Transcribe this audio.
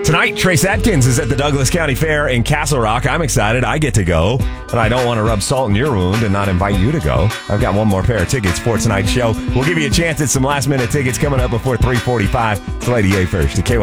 Tonight, Trace Adkins is at the Douglas County Fair in Castle Rock. I'm excited. I get to go, but I don't want to rub salt in your wound and not invite you to go. I've got one more pair of tickets for tonight's show. We'll give you a chance at some last-minute tickets coming up before 3:45. It's Lady A first. The KY